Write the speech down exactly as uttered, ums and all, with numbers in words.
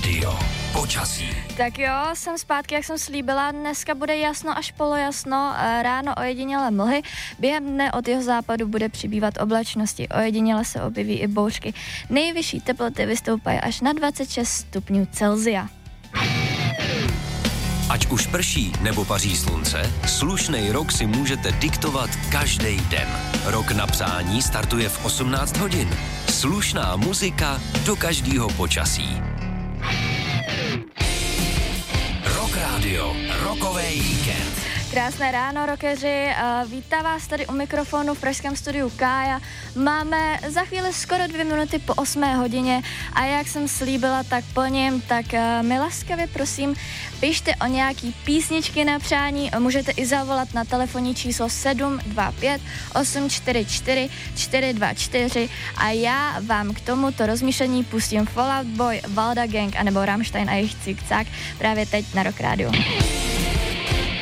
Radio. Počasí. Tak jo, jsem zpátky, jak jsem slíbila, dneska bude jasno až polojasno, ráno ojedinělé mlhy, během dne od jeho západu bude přibývat oblačnosti, ojediněle se objeví i bouřky. Nejvyšší teploty vystoupají až na dvacet šest stupňů Celsia. Ať už prší nebo paří slunce, slušnej rok si můžete diktovat každý den. Rok na přání startuje v osmnáct hodin. Slušná muzika do každého počasí. Rock Radio, rokový víkend. Krásné ráno, rockeři, vítá vás tady u mikrofonu v pražském studiu Kája. Máme za chvíli skoro dvě minuty po osmé hodině a jak jsem slíbila, tak plním, tak mi laskavě prosím, pište o nějaký písničky na přání, můžete i zavolat na telefonní číslo sedm dva pět osm čtyři čtyři čtyři dva čtyři a já vám k tomuto rozmýšlení pustím Fall Out Boy, Valda Gang anebo Rammstein a jejich Cikcák právě teď na Rock Radio.